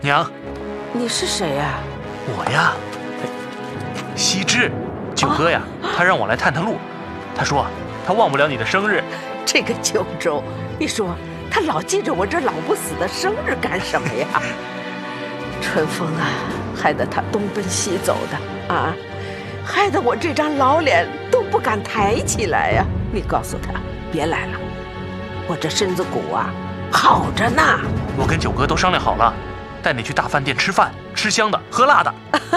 娘， 你是谁呀？ 我呀，羲之，九哥呀，他让我来探探路。他说他忘不了你的生日。 这个九州，你说他老记着我这老不死的生日干什么呀？春风啊，害得他东奔西走的啊，害得我这张老脸都不敢抬起来呀。你告诉他别来了，我这身子骨啊好着呢。 我跟九哥都商量好了，带你去大饭店吃饭，吃香的，喝辣的。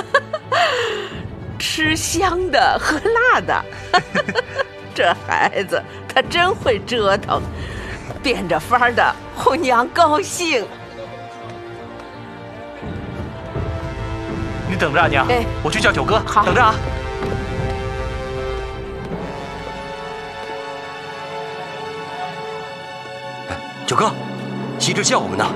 吃香的，喝辣的。这孩子他真会折腾，变着法儿的哄娘高兴。 你等着啊，娘，我去叫九哥。 好， 等着啊。 九哥，羲之叫我们呢。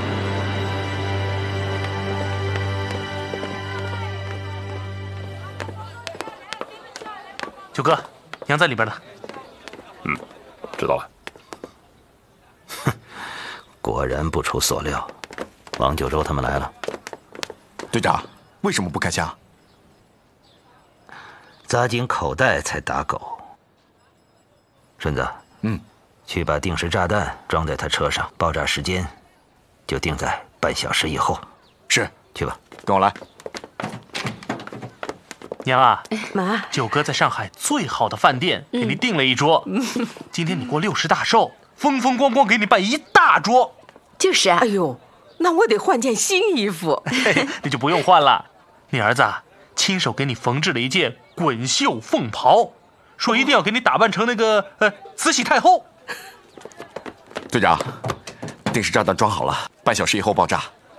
九哥，娘在里边呢。 知道了。 哼，果然不出所料，王九州他们来了。 队长，为什么不开枪？ 扎进口袋才打狗。顺子，去把定时炸弹装在他车上，爆炸时间就定在半小时以后。 是， 去吧， 跟我来。 娘啊， 妈， 九哥在上海最好的饭店给你订了一桌。今天你过60大寿，风风光光给你办一大桌。 就是啊。哎呦，那我得换件新衣服。 你就不用换了，你儿子亲手给你缝制了一件滚袖凤袍，说一定要给你打扮成那个慈禧太后。 队长，定时炸弹装好了，半小时以后爆炸。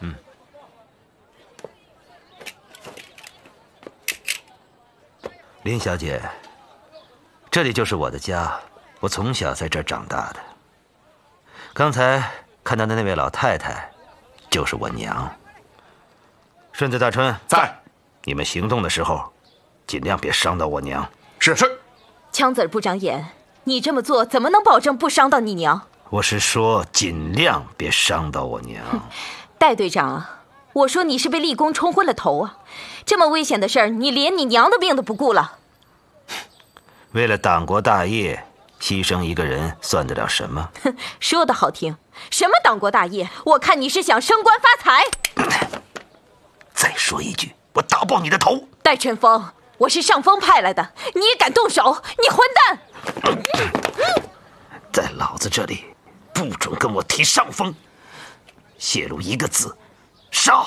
林小姐，这里就是我的家，我从小在这儿长大的。刚才看到的那位老太太，就是我娘。顺子、大春在， 你们行动的时候，尽量别伤到我娘。 是。 枪子儿不长眼，你这么做怎么能保证不伤到你娘？ 我是说，尽量别伤到我娘。 戴队长啊，我说你是被立功冲昏了头啊！这么危险的事儿，你连你娘的命都不顾了。 为了党国大业，牺牲一个人算得了什么？ 说的好听，什么党国大业？我看你是想升官发财。 再说一句，我打爆你的头！ 戴春风，我是上峰派来的，你也敢动手？你混蛋！ 在老子这里，不准跟我提上峰，泄露一个字，杀！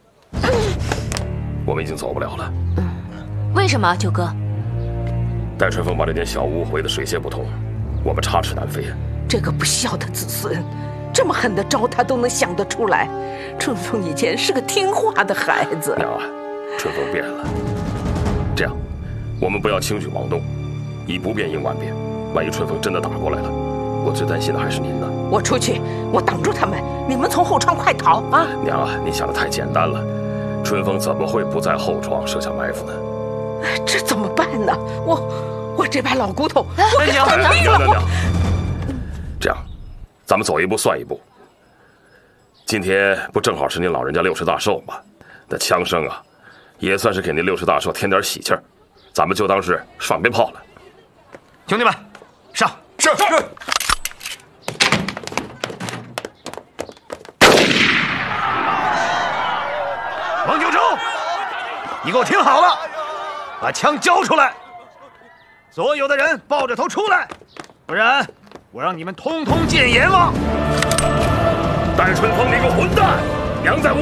我们已经走不了了。 为什么，九哥？ 戴春风把这间小屋毁得水泄不通，我们插翅难飞。 这个不孝的子孙，这么狠的招他都能想得出来。春风以前是个听话的孩子。 娘啊，春风变了。这样，我们不要轻举妄动，以不变应万变。万一春风真的打过来了，我最担心的还是您呢。 我出去，我挡住他们，你们从后窗快逃啊！ 娘啊，你想的太简单了。春风怎么会不在后窗设下埋伏呢？ 这怎么办呢？我这把老骨头，我娘，这样，咱们走一步算一步。今天不正好是您老人家60大寿吗？那枪声啊，也算是给您60大寿添点喜气儿。咱们就当是放鞭炮了。 兄弟们，上！ 是。 王九州，你给我听好了，把枪交出来！所有的人抱着头出来，不然我让你们通通见阎王！ 戴春风，你个混蛋！娘在屋